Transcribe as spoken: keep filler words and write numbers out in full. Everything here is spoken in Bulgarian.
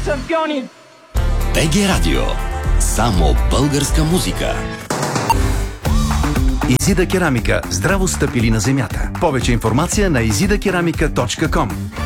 шампиони! БГ Радио. Само българска музика. Изида керамика. Здраво стъпили на земята. Повече информация на изида керамика точка ком.